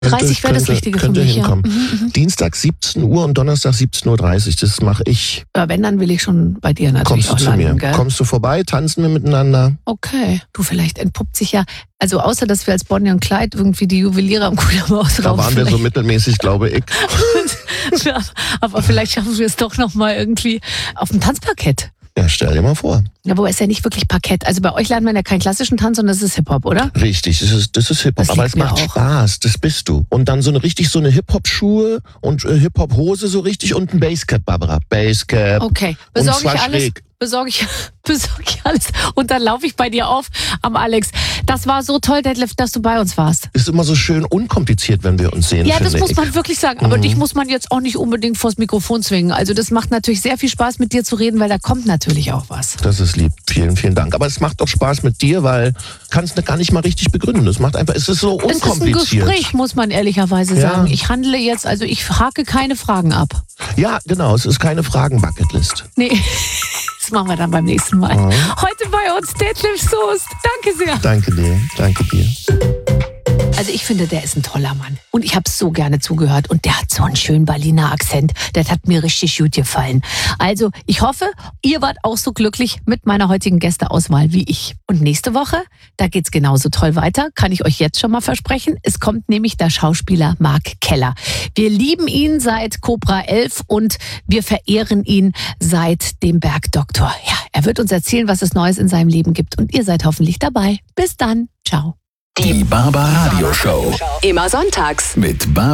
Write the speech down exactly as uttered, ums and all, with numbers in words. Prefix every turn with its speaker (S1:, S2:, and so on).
S1: dreißig wäre das Richtige für
S2: könnte
S1: mich.
S2: hinkommen.
S1: Ja. Mhm, mhm.
S2: Dienstag siebzehn Uhr und Donnerstag siebzehn Uhr dreißig. Das mache ich.
S1: Ja, wenn, dann will ich schon bei dir natürlich
S2: Kommst du
S1: auch
S2: zu
S1: landen,
S2: mir?
S1: gell?
S2: Kommst du vorbei? Tanzen wir miteinander?
S1: Okay. Du, vielleicht entpuppt sich ja, also außer, dass wir als Bonnie und Clyde irgendwie die Juweliere am Kudamm-Haus
S2: Da waren wir so mittelmäßig, glaube ich.
S1: Ja, aber vielleicht schaffen wir es doch noch mal irgendwie auf dem Tanzparkett.
S2: Ja, stell dir mal vor.
S1: Ja, aber es ist ja nicht wirklich Parkett. Also bei euch lernt man ja keinen klassischen Tanz, sondern das ist Hip-Hop, oder?
S2: Richtig, das ist, das ist Hip-Hop,
S1: Das
S2: aber
S1: liegt
S2: es macht
S1: mir auch.
S2: Spaß, das bist du. Und dann so eine richtig so eine Hip-Hop-Schuhe und äh, Hip-Hop-Hose so richtig und ein Basecap, Barbara. Basecap.
S1: Okay,
S2: Und
S1: besorge
S2: zwar
S1: ich alles.
S2: schräg.
S1: Besorge ich, besorge ich alles. Und dann laufe ich bei dir auf am Alex. Das war so toll, Detlef, dass du bei uns warst.
S2: Ist immer so schön unkompliziert, wenn wir uns sehen,
S1: Ja, das
S2: finde
S1: muss
S2: ich.
S1: man wirklich sagen. Aber
S2: Mhm.
S1: dich muss man jetzt auch nicht unbedingt vors Mikrofon zwingen. Also das macht natürlich sehr viel Spaß, mit dir zu reden, weil da kommt natürlich auch was.
S2: Das ist lieb. Vielen, vielen Dank. Aber es macht auch Spaß mit dir, weil kannst du gar nicht mal richtig begründen. Es macht einfach, es ist so
S1: Es ist ein
S2: unkompliziert.
S1: Gespräch, muss man ehrlicherweise
S2: Ja.
S1: sagen. Ich handle jetzt, also ich hake keine Fragen ab.
S2: Ja, genau. Es ist keine Fragen-Bucketlist.
S1: Nee, das machen wir dann beim nächsten Mal.
S2: Mhm.
S1: Heute bei uns Detlef Soest. Danke sehr.
S2: Danke dir. Danke dir.
S1: Also ich finde, der ist ein toller Mann. Und ich habe so gerne zugehört. Und der hat so einen schönen Berliner Akzent. Das hat mir richtig gut gefallen. Also ich hoffe, ihr wart auch so glücklich mit meiner heutigen Gästeauswahl wie ich. Und nächste Woche, da geht's genauso toll weiter. Kann ich euch jetzt schon mal versprechen. Es kommt nämlich der Schauspieler Marc Keller. Wir lieben ihn seit Cobra elf und wir verehren ihn seit dem Bergdoktor. Ja, er wird uns erzählen, was es Neues in seinem Leben gibt. Und ihr seid hoffentlich dabei. Bis dann. Ciao.
S3: Die Barbara Radio Show.
S4: Immer sonntags.
S3: Mit Barbara